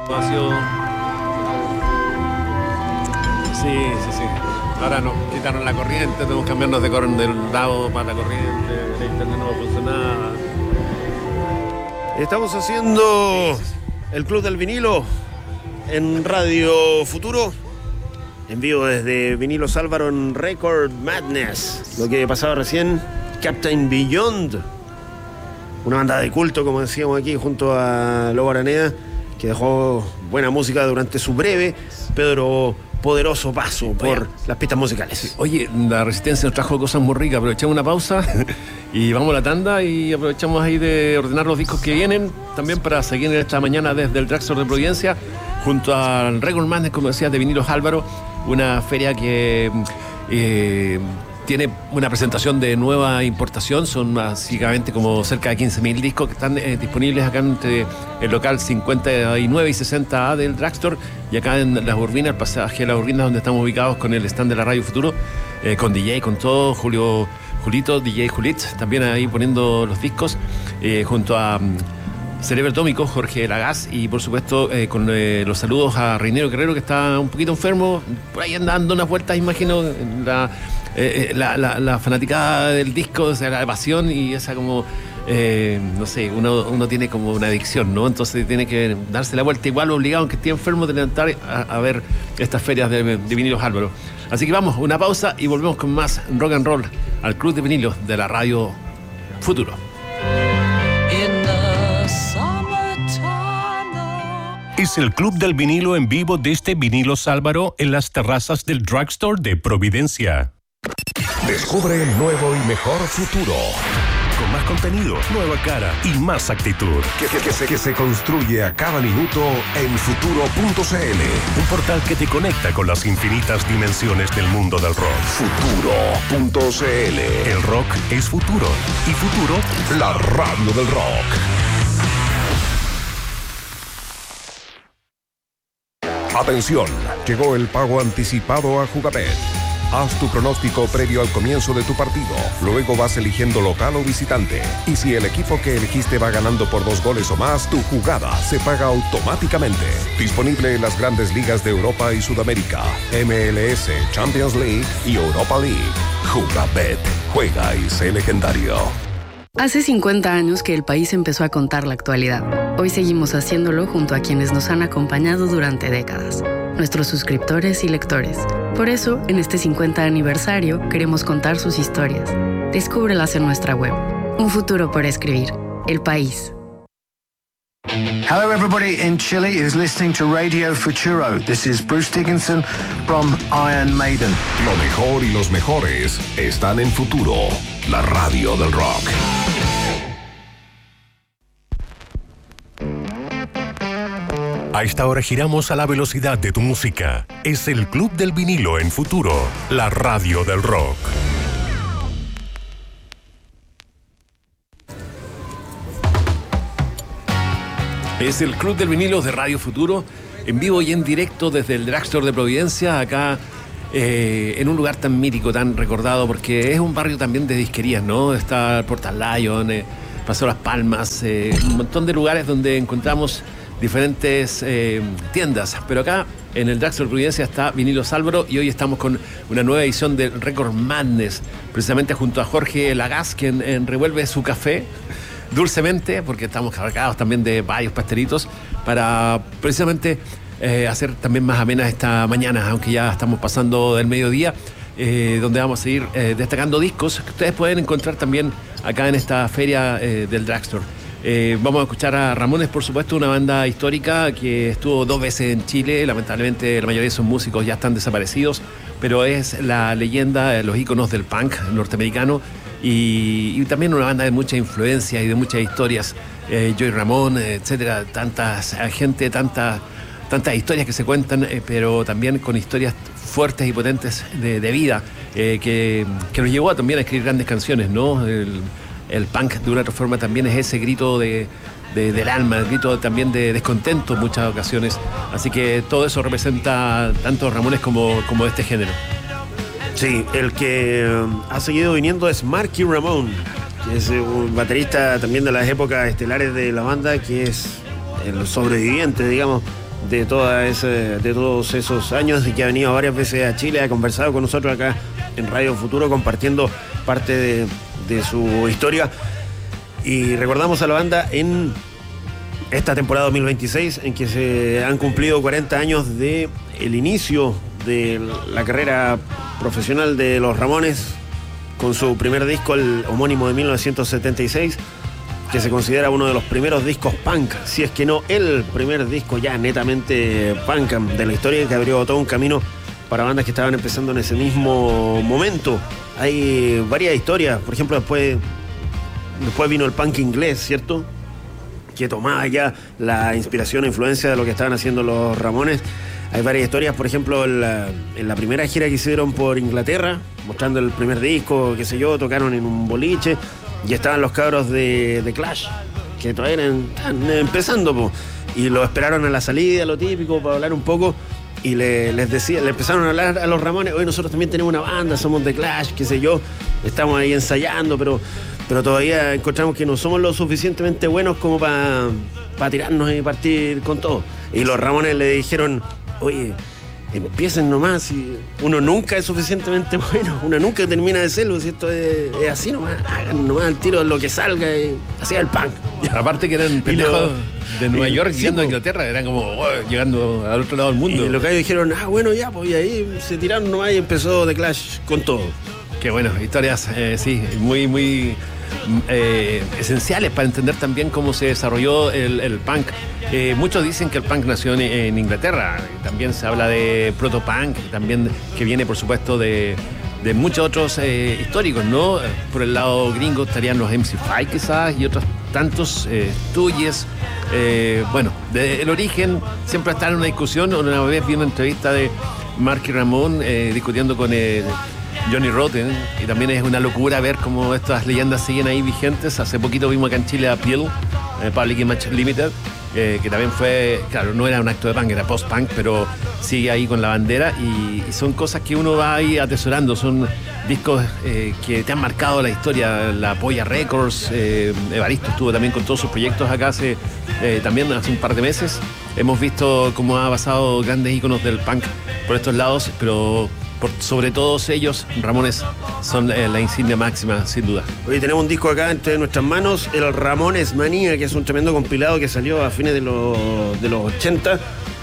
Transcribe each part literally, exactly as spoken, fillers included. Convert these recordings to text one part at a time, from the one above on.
Espacio. Sí, sí, sí. Ahora nos quitaron la corriente, tenemos que cambiarnos de cor- del lado para la corriente, el internet no va a funcionar. Estamos haciendo el Club del Vinilo en Radio Futuro, en vivo desde Vinilos Álvaro en Record Madness. Lo que pasaba recién, Captain Beyond, una banda de culto, como decíamos aquí, junto a Lobo Araneda, que dejó buena música durante su breve, pero poderoso paso por Oye, las pistas musicales. Sí. Oye, la Resistencia nos trajo cosas muy ricas. Aprovechamos una pausa y vamos a la tanda y aprovechamos ahí de ordenar los discos que vienen, también para seguir en esta mañana desde el Dragstore de Providencia, junto al Record Madness, como decías, de Vinilos Álvaro, una feria que eh, tiene una presentación de nueva importación. Son básicamente como cerca de quince mil discos que están eh, disponibles acá entre el local cincuenta y nueve y sesenta A del Dragstore, y acá en Las Urbinas, el pasaje de Las Urbinas, donde estamos ubicados con el stand de la Radio Futuro, eh, con D J, con todo, Julio, Julito, D J Julit, también ahí poniendo los discos, eh, junto a um, Cerebro Atómico, Jorge Lagaz, y por supuesto eh, con eh, los saludos a Reinero Guerrero, que está un poquito enfermo, por ahí andando unas vueltas, imagino, la, eh, la, la, la fanaticada del disco, o sea, la pasión y esa como... Eh, no sé, uno, uno tiene como una adicción, ¿no? Entonces tiene que darse la vuelta, igual obligado, aunque esté enfermo, de levantar a, a ver estas ferias de, de Vinilos Álvaro. Así que vamos, una pausa y volvemos con más rock and roll al Club de Vinilos de la Radio Futuro. Es el Club del Vinilo en vivo desde Vinilos Álvaro en las terrazas del Dragstore de Providencia. Descubre el nuevo y mejor futuro. Con más contenido, nueva cara y más actitud. Que, que, que, se, que se construye a cada minuto en futuro punto c l. Un portal que te conecta con las infinitas dimensiones del mundo del rock. futuro punto c l. El rock es futuro. Y futuro, la radio del rock. Atención, llegó el pago anticipado a Jugabet. Haz tu pronóstico previo al comienzo de tu partido. Luego vas eligiendo local o visitante. Y si el equipo que elegiste va ganando por dos goles o más, tu jugada se paga automáticamente. Disponible en las grandes ligas de Europa y Sudamérica, M L S, Champions League y Europa League. Jugabet. Juega y sé legendario. Hace cincuenta años que el país empezó a contar la actualidad. Hoy seguimos haciéndolo junto a quienes nos han acompañado durante décadas, nuestros suscriptores y lectores. Por eso, en este cincuenta aniversario, queremos contar sus historias. Descúbrelas en nuestra web. Un futuro por escribir. El País. Hello everybody in Chile is listening to Radio Futuro. This is Bruce Dickinson from Iron Maiden. Lo mejor y los mejores están en Futuro, la radio del rock. a esta hora giramos a la velocidad de tu música. Es el Club del Vinilo en Futuro, la radio del rock. Es el Club del Vinilo de Radio Futuro, en vivo y en directo desde el Dragstore de Providencia, acá eh, en un lugar tan mítico, tan recordado, porque es un barrio también de disquerías, ¿no? Está el Portal Lion, eh, Paseo Las Palmas, eh, un montón de lugares donde encontramos diferentes eh, tiendas, pero acá en el Dragstore de Providencia está Vinilos Álvaro y hoy estamos con una nueva edición del Record Madness, precisamente junto a Jorge Lagaz, quien eh, revuelve su café dulcemente, porque estamos cargados también de varios pastelitos para precisamente eh, hacer también más amena esta mañana, aunque ya estamos pasando del mediodía, eh, donde vamos a seguir eh, destacando discos que ustedes pueden encontrar también acá en esta feria eh, del Dragstore. Eh, vamos a escuchar a Ramones, por supuesto, una banda histórica que estuvo dos veces en Chile. Lamentablemente la mayoría de sus músicos ya están desaparecidos, pero es la leyenda, los íconos del punk norteamericano. Y, y también una banda de mucha influencia y de muchas historias, eh, Joey Ramón, etcétera, tantas gente, tantas tantas historias que se cuentan, eh, pero también con historias fuertes y potentes de, de vida, eh, que, que nos llevó a también a escribir grandes canciones, ¿no? El, el punk de una otra forma también es ese grito de, de, del alma, el grito también de descontento en muchas ocasiones, así que todo eso representa tanto Ramones como, como este género. Sí, el que ha seguido viniendo es Marky Ramone, que es un baterista también de las épocas estelares de la banda, que es el sobreviviente, digamos, de, toda ese, de todos esos años y que ha venido varias veces a Chile, ha conversado con nosotros acá en Radio Futuro compartiendo parte de, de su historia. Y recordamos a la banda en esta temporada dos mil veintiséis en que se han cumplido cuarenta años de el inicio de la carrera profesional de Los Ramones con su primer disco, el homónimo de mil novecientos setenta y seis, que se considera uno de los primeros discos punk, si es que no el primer disco ya netamente punk de la historia, que abrió todo un camino para bandas que estaban empezando en ese mismo momento. Hay varias historias, por ejemplo, después, después vino el punk inglés, ¿cierto?, que tomaba ya la inspiración e influencia de lo que estaban haciendo los Ramones. Hay varias historias, por ejemplo, en la, en la primera gira que hicieron por Inglaterra, mostrando el primer disco, qué sé yo, tocaron en un boliche y estaban los cabros de, de Clash, que todavía eran, estaban empezando, po, y lo esperaron a la salida, lo típico, para hablar un poco, y le, les decía, le empezaron a hablar a los Ramones: oye, nosotros también tenemos una banda, somos de Clash, qué sé yo, estamos ahí ensayando, pero, pero todavía encontramos que no somos lo suficientemente buenos como para pa tirarnos y partir con todo. Y los Ramones le dijeron: oye, empiecen nomás, y uno nunca es suficientemente bueno, uno nunca termina de serlo, si esto es, es así nomás, hagan nomás el tiro lo que salga y así el punk. Aparte que eran pendejos de Nueva y, York sí, llegando a po. Inglaterra, eran como oh, llegando al otro lado del mundo. Y los que dijeron: ah, bueno, ya, pues, y ahí se tiraron nomás y empezó The Clash con todo. Qué bueno, historias, eh, sí, muy, muy eh, esenciales para entender también cómo se desarrolló el, el punk. Eh, muchos dicen que el punk nació en, en Inglaterra, también se habla de protopunk, también que viene, por supuesto, de, de muchos otros eh, históricos, ¿no? Por el lado gringo estarían los M C cinco quizás y otros tantos, eh, Stooges. Eh, bueno, de, el origen siempre está en una discusión. Una vez vi una entrevista de Marky Ramone eh, discutiendo con eh, Johnny Rotten, y también es una locura ver cómo estas leyendas siguen ahí vigentes. Hace poquito vimos acá en Chile a Peel, eh, Public Image Limited, eh, que también fue, claro, no era un acto de punk, era post-punk, pero sigue ahí con la bandera, y, y son cosas que uno va ahí atesorando, son discos eh, que te han marcado la historia. La Polla Records, eh, Evaristo estuvo también con todos sus proyectos acá hace, eh, también hace un par de meses. Hemos visto cómo ha pasado grandes íconos del punk por estos lados, pero por sobre todos ellos, Ramones son eh, la insignia máxima, sin duda. Hoy tenemos un disco acá entre nuestras manos, el Ramones Manía, que es un tremendo compilado que salió a fines de los, de los ochenta.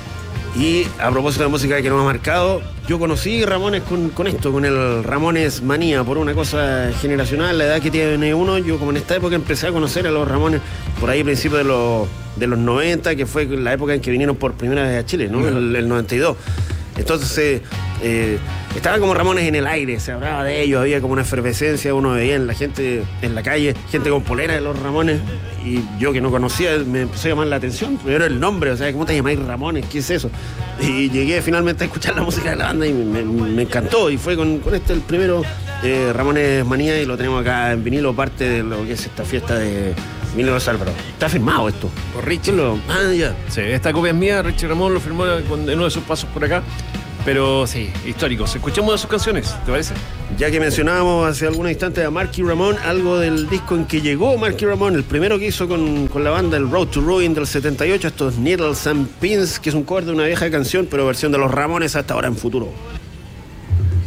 Y a propósito de música que nos ha marcado, yo conocí Ramones con, con esto, con el Ramones Manía, por una cosa generacional, la edad que tiene uno. Yo, como en esta época, empecé a conocer a los Ramones por ahí a principios de los, de los noventa, que fue la época en que vinieron por primera vez a Chile, ¿no? Uh-huh. el, el noventa y dos. Entonces, eh, estaba como Ramones en el aire, se hablaba de ellos, había como una efervescencia, uno veía en la gente en la calle, gente con polera de los Ramones, y yo que no conocía, me empezó a llamar la atención, primero el nombre, o sea, ¿cómo te llamáis Ramones? ¿Qué es eso? Y llegué finalmente a escuchar la música de la banda y me, me, me encantó, y fue con, con este el primero, eh, Ramones Manía, y lo tenemos acá en vinilo, parte de lo que es esta fiesta de Vinilo Álvaro. Está firmado esto. Por Richie. Lo, ah, ya. Sí, esta copia es mía, Richie Ramón lo firmó en uno de sus pasos por acá. Pero sí, históricos. Escuchemos de sus canciones, ¿te parece? Ya que mencionábamos hace algún instante a Marky Ramone, algo del disco en que llegó Marky Ramone, el primero que hizo con, con la banda, el Road to Ruin del setenta y ocho, estos Needles and Pins, que es un cover de una vieja canción, pero versión de los Ramones hasta ahora en Futuro.